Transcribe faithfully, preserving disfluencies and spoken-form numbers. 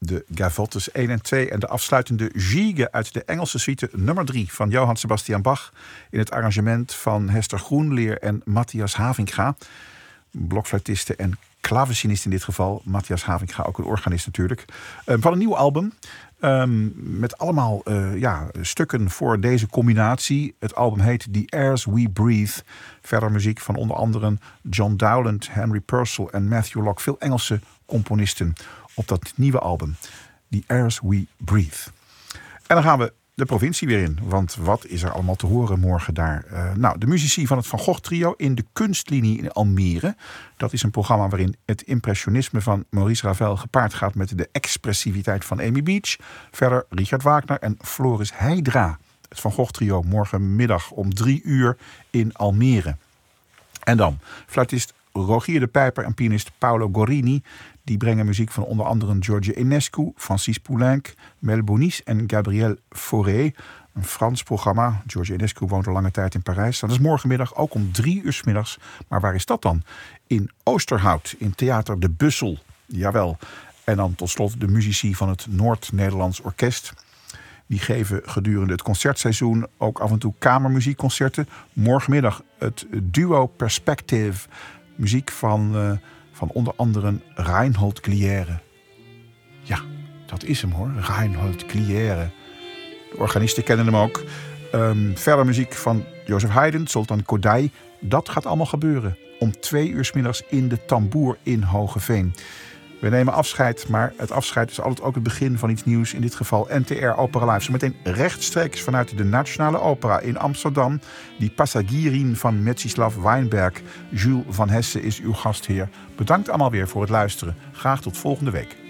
de Gavottes één en twee en de afsluitende Gigue uit de Engelse suite nummer drie van Johann Sebastian Bach in het arrangement van Hester Groenleer en Matthias Havinga. Blokfluitisten en klavecinist in dit geval. Matthias Havinga, ook een organist natuurlijk. Uh, van een nieuw album. Um, met allemaal uh, ja, stukken voor deze combinatie. Het album heet The Airs We Breathe. Verder muziek van onder andere John Dowland, Henry Purcell en Matthew Locke. Veel Engelse componisten op dat nieuwe album. The Airs We Breathe. En dan gaan we de provincie weer in. Want wat is er allemaal te horen morgen daar? Uh, nou, de muzici van het Van Gogh Trio in de Kunstlinie in Almere. Dat is een programma waarin het impressionisme van Maurice Ravel gepaard gaat met de expressiviteit van Amy Beach. Verder Richard Wagner en Floris Heidra. Het Van Gogh Trio morgenmiddag om drie uur in Almere. En dan fluitist Rogier de Pijper en pianist Paolo Gorini. Die brengen muziek van onder andere George Enescu, Francis Poulenc, Mel Bonis en Gabriel Fauré. Een Frans programma. George Enescu woont al lange tijd in Parijs. Dat is morgenmiddag ook om drie uur 's middags. Maar waar is dat dan? In Oosterhout, in Theater de Bussel. Jawel. En dan tot slot de muzici van het Noord-Nederlands Orkest. Die geven gedurende het concertseizoen ook af en toe kamermuziekconcerten. Morgenmiddag het duo Perspective. Muziek van... Uh, Van onder andere Reinhold Glière. Ja, dat is hem hoor. Reinhold Glière. De organisten kennen hem ook. Um, verder muziek van Joseph Haydn, Sultan Kodály. Dat gaat allemaal gebeuren. Om twee uur 's middags in de Tamboer in Hoogeveen. We nemen afscheid, maar het afscheid is altijd ook het begin van iets nieuws. In dit geval N T R Opera Live. Zometeen rechtstreeks vanuit de Nationale Opera in Amsterdam. Die Passagirin van Metsjislav Weinberg. Jules van Hesse is uw gastheer. Bedankt allemaal weer voor het luisteren. Graag tot volgende week.